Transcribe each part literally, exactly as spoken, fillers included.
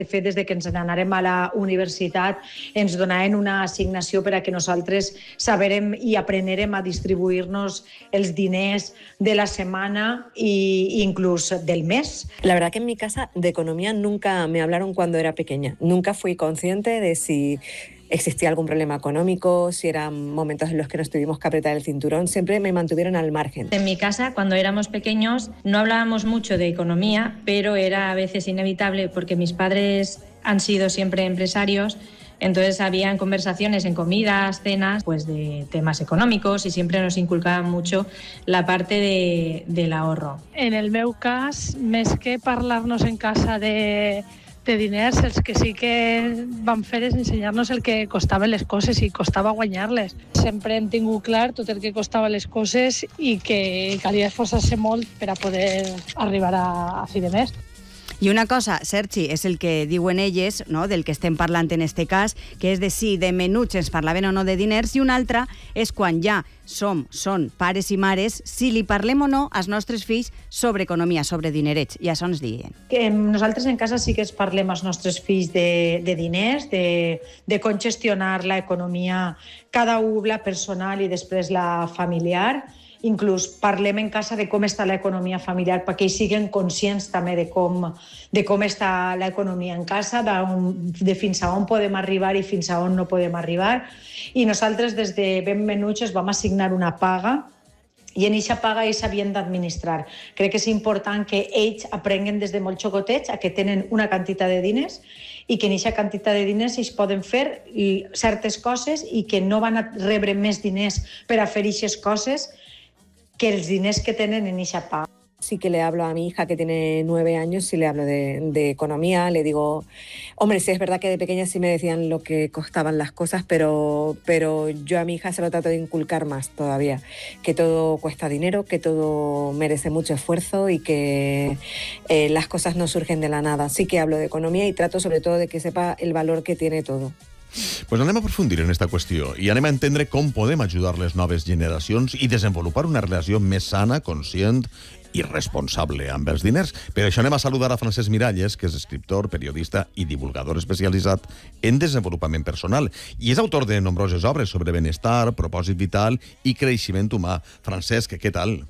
De fet, des de que ens n'anàrem a la universitat, ens donaven una assignació per a que nosaltres saberem i aprenerem a distribuir-nos els diners de la setmana e inclús del mes. La verdad que en mi casa de economía nunca me hablaron cuando era pequeña. Nunca fui consciente de si existía algún problema económico, si eran momentos en los que nos tuvimos que apretar el cinturón. Siempre me mantuvieron al margen. En mi casa, cuando éramos pequeños, no hablábamos mucho de economía, pero era a veces inevitable porque mis padres han sido siempre empresarios. Entonces habían conversaciones en comidas, cenas, pues de temas económicos y siempre nos inculcaban mucho la parte de, del ahorro. En el meu cas, més que parlar-nos en casa de, de diners, els que sí que van fer és ensenyar-nos el que costaven les coses i costava guanyar-les. Sempre hem tingut clar tot el que costava les coses i que calia esforçar-se molt per a poder arribar a, a fi de mes. I una cosa, Sergi, és el que diuen elles, no?, del que estem parlant en este cas, que és de si de menuts ens parlaven o no de diners, i una altra és quan ja som, són pares i mares, si li parlem o no als nostres fills sobre economia, sobre dinerets. I això ens diuen. Que nosaltres en casa sí que es parlem als nostres fills de, de diners, de, de com gestionar l'economia, cada un la personal i després la familiar. Inclús parlem en casa de com està l'economia familiar perquè ells siguin conscients també de com, de com està l'economia en casa, de, de fins a on podem arribar i fins a on no podem arribar. I nosaltres des de ben menuts vam assignar una paga i en aquesta paga ells havien d'administrar. Crec que és important que ells aprenguen des de molt xocotets a que tenen una quantitat de diners i que en aquesta quantitat de diners ells poden fer certes coses i que no van a rebre més diners per a fer aquestes coses que els diners que tenen en esa paga. Sí que le hablo a mi hija que tiene nueve años, sí le hablo de, de economía, le digo, hombre, sí es verdad que de pequeña sí me decían lo que costaban las cosas, pero, pero yo a mi hija se lo trato de inculcar más todavía, que todo cuesta dinero, que todo merece mucho esfuerzo y que eh, las cosas no surgen de la nada. Sí que hablo de economía y trato sobre todo de que sepa el valor que tiene todo. Pues anem a aprofundir en aquesta qüestió i anem a entendre com podem ajudar les noves generacions i desenvolupar una relació més sana, conscient i responsable amb els diners. Per això anem a saludar a Francesc Miralles, que és escriptor, periodista i divulgador especialitzat en desenvolupament personal i és autor de nombroses obres sobre benestar, propòsit vital i creixement humà. Francesc, què tal?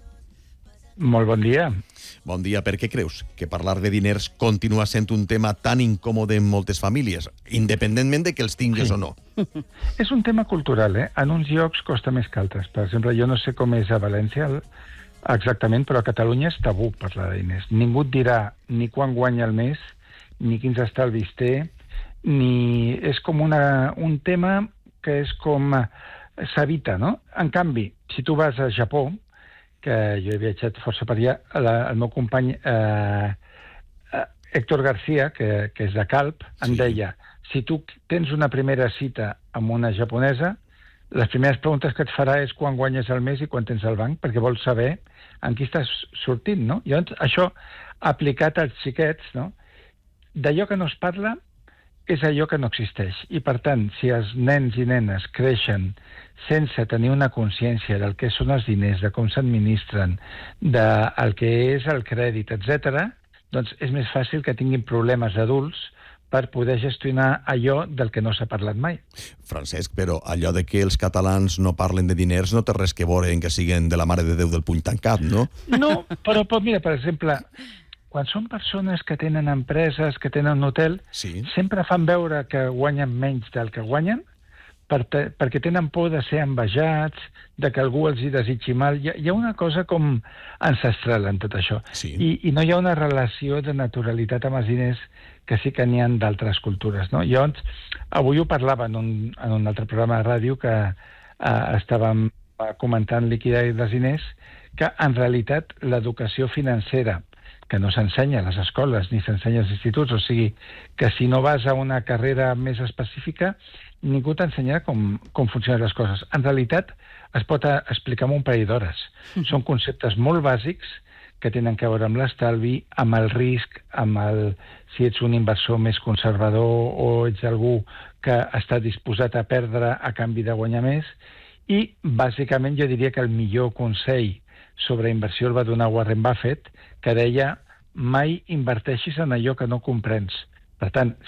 Molt bon dia. Bon dia. Per què creus que parlar de diners continua sent un tema tan incòmode en moltes famílies, independentment de que els tingues sí. o no? És un tema cultural, eh? En uns llocs costa més que altres. Per exemple, jo no sé com és a València exactament, però a Catalunya és tabú parlar de diners. Ningú et dirà ni quan guanya el mes, ni quins estalvis té, ni... És com una, un tema que és com... s'evita, no? En canvi, si tu vas a Japó, que jo he viatjat força per allà, la, el meu company eh, eh, Héctor García, que, que és de Calp, em sí. deia, si tu tens una primera cita amb una japonesa, les primeres preguntes que et farà és quan guanyes el mes i quan tens el banc, perquè vol saber en qui estàs sortint, no? Llavors, això aplicat als xiquets, no? D'allò que no es parla és allò que no existeix. I, per tant, si els nens i nenes creixen sense tenir una consciència del que són els diners, de com s'administren, del que és el crèdit, etcètera, doncs és més fàcil que tinguin problemes adults per poder gestionar allò del que no s'ha parlat mai. Francesc, però allò de que els catalans no parlen de diners no té res que veure en que siguin de la Mare de Déu del puny tancat, no? No, però, però mira, per exemple, quan són persones que tenen empreses, que tenen un hotel, sí. sempre fan veure que guanyen menys del que guanyen, per te, perquè tenen por de ser envejats, de que algú els hi desitgi mal. Hi ha, hi ha una cosa com ancestral en tot això. Sí. I, I no hi ha una relació de naturalitat amb els diners que sí que n'hi ha d'altres cultures, no? Llavors, avui ho parlava en un, en un altre programa de ràdio que eh, estàvem comentant liquidar dels diners, que en realitat l'educació financera, que no s'ensenya a les escoles ni s'ensenya als instituts, o sigui, que si no vas a una carrera més específica, ningú t'ensenyarà com, com funcionen les coses. En realitat, es pot explicar en un parell d'hores. Mm-hmm. Són conceptes molt bàsics que tenen a veure amb l'estalvi, amb el risc, amb el, si ets un inversor més conservador o ets algú que està disposat a perdre a canvi de guanyar més. I, bàsicament, jo diria que el millor consell sobre inversió el va donar Warren Buffett, que deia mai inverteixis en allò que no comprens. Per tant,